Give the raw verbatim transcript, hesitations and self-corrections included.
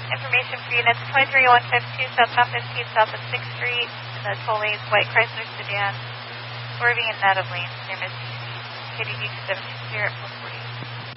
Information for units twenty-three one fifty-two southbound fifteen south of sixth Street. The toll lanes white Chrysler sedan swerving in out of lanes near Misty K D V two seven two zero at four forty.